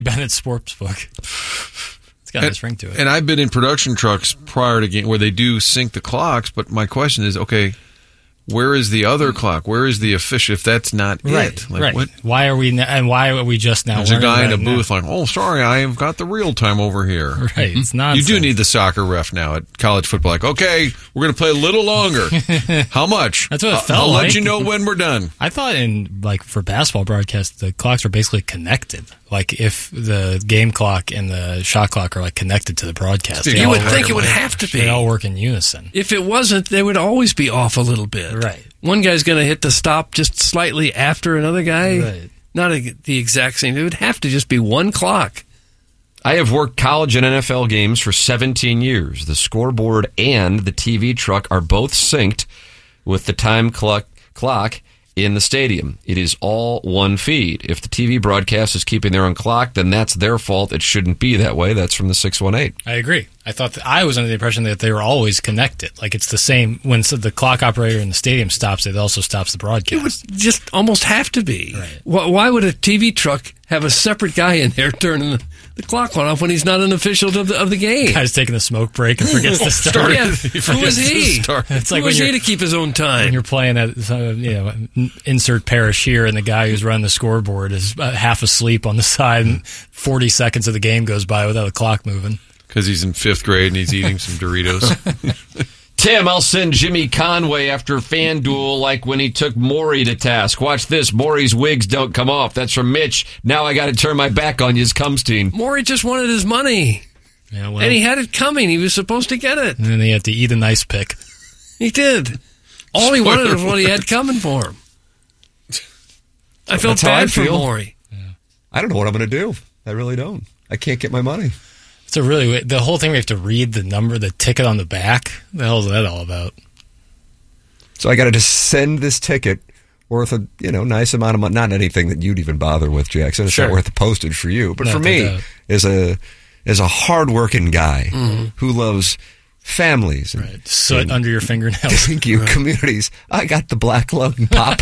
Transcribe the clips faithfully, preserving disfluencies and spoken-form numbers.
Bennett Sportsbook. It's got a nice ring to it. And I've been in production trucks prior to game where they do sync the clocks, but my question is, okay, where is the other clock? Where is the official? If that's not right, it, like right. what? Why are we? And why are we just now? There's a guy in a booth now? like, oh, sorry, I have got the real time over here. Right, it's not. You do need the soccer ref now at college football. Like, okay, we're going to play a little longer. How much? That's what it I'll, felt I'll like. let you know when we're done. I thought in like for basketball broadcasts, the clocks are basically connected. Like if the game clock and the shot clock are like connected to the broadcast, You would think it would have to be. They all work in unison. If it wasn't, they would always be off a little bit. Right. One guy's going to hit the stop just slightly after another guy. Right. Not a, the exact same. It would have to just be one clock. I have worked college and N F L games for seventeen years. The scoreboard and the T V truck are both synced with the time clock, clock in the stadium. It is all one feed. If the T V broadcast is keeping their own clock, then that's their fault. It shouldn't be that way. That's from the six one eight. I agree. I thought that I was under the impression that they were always connected. Like it's the same when so the clock operator in the stadium stops, it also stops the broadcast. It would just almost have to be. Right. Why, why would a T V truck have a separate guy in there turning the, the clock on off when he's not an official of the, of the game? Guy's taking a smoke break and forgets to start. Yeah. He Who forgets is to he? start. It's like Who when is you're, he to keep his own when time? you're playing at uh, you know insert parish here, and the guy who's running the scoreboard is uh, half asleep on the side, and forty seconds of the game goes by without the clock moving. Because he's in fifth grade and he's eating some Doritos. Tim, I'll send Jimmy Conway after FanDuel like when he took Maury to task. Watch this. Maury's wigs don't come off. That's from Mitch. Now I got to turn my back on you, Cumstein. Maury just wanted his money. Yeah, well, And he had it coming. He was supposed to get it. and then he had to eat a nice pick. He did. All he wanted was what he had coming for him. I felt That's how I bad for feel. Maury. I don't know what I'm going to do. I really don't. I can't get my money. It's a really the whole thing. We have to read the number, the ticket on the back. The hell is that all about? So I got to just send this ticket worth a you know nice amount of money. Not anything that you'd even bother with, Jackson. It's Sure. not worth the postage for you. But No, for no me, doubt. as a as a hardworking guy Mm-hmm. who loves families and Right. Soot under your fingernails. thank you communities, I got the Black Lung Pop.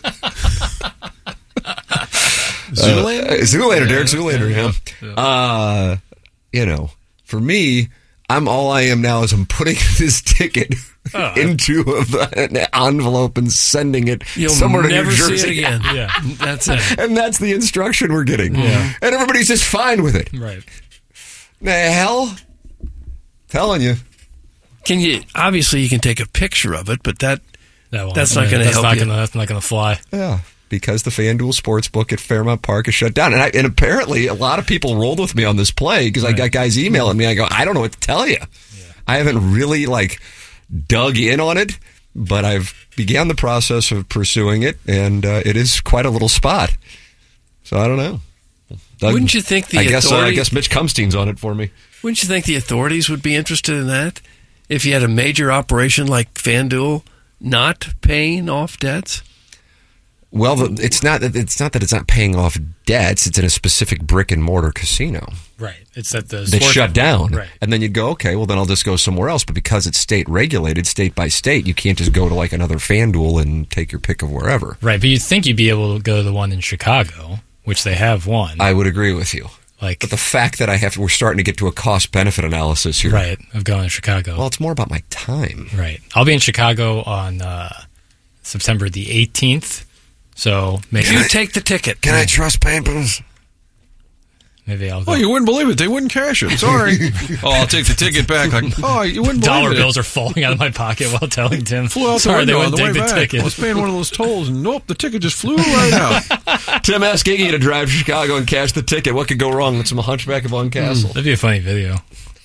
Zoolander? Uh, Zoolander, Derek Zoolander, yeah. Uh, you know, for me, I'm all I am now is I'm putting this ticket Oh, into a, an envelope and sending it You'll somewhere to never New see Jersey. it again. Yeah. That's it. And that's the instruction we're getting. Yeah. And everybody's just fine with it. Right. The hell? Telling you. Can you? Obviously, you can take a picture of it, but that That won't- That's not yeah, gonna that's help not you. Gonna, that's not going to fly. Yeah. Because the FanDuel Sportsbook at Fairmount Park is shut down. And, I, and apparently a lot of people rolled with me on this play because I got guys emailing me. I go, I don't know what to tell you. I haven't really like dug in on it, but I've began the process of pursuing it, and uh, it is quite a little spot. So I don't know. Doug, Wouldn't you think the I guess uh, I authority- guess Mitch Cumstein's on it for me. Wouldn't you think the authorities would be interested in that? If you had a major operation like FanDuel not paying off debts? Well, the, it's not that it's not that it's not paying off debts. It's in a specific brick and mortar casino Right. It's that the that sport- shut down, Right. and then you'd go, okay, well then I'll just go somewhere else. But because it's state regulated, state by state, you can't just go to like another FanDuel and take your pick of wherever. Right. But you'd think you'd be able to go to the one in Chicago, which they have one. I would agree with you. like, But the fact that I have to, we're starting to get to a cost benefit analysis here. right, of going to Chicago. Well, it's more about my time. Right. I'll be in Chicago on uh, September the eighteenth. So maybe You take the ticket. Can I trust Pampers? maybe I'll go. Oh, you wouldn't believe it. They wouldn't cash it. Sorry. oh, I'll take the ticket back. Like, oh, you wouldn't believe Dollar it. bills are falling out of my pocket while telling Tim. Flew out Sorry, the they window on wouldn't the way take the back. ticket. I was paying one of those tolls, and nope, the ticket just flew right out. Tim asked Iggy to drive to Chicago and cash the ticket. What could go wrong? It's from a Hunchback of Von Castle. That'd be a funny video.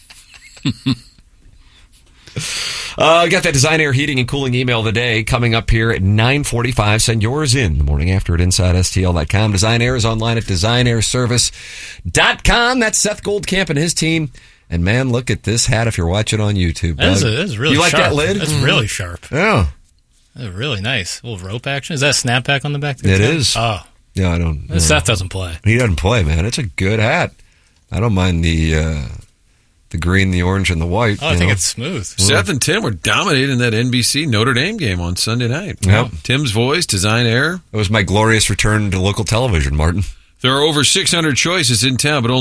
Uh, got that Design Air Heating and Cooling email of the day coming up here at nine forty-five. Send yours in the morning after at inside S T L dot com. Design Air is online at design air service dot com. That's Seth Goldcamp and his team. And man, look at this hat if you're watching on YouTube. That is, Doug. a, that is really you like sharp. that lid? That's really sharp. Yeah. That's really nice. A little rope action. Is that a snapback on the back? It is. Oh. Yeah, I don't know. Seth doesn't play. He doesn't play, man. It's a good hat. I don't mind the uh, the green, the orange, and the white. Oh, I you think know. it's smooth. Seth and Tim were dominating that N B C Notre Dame game on Sunday night. Yep. Tim's voice, Design Air. It was my glorious return to local television, Martin. There are over six hundred choices in town, but only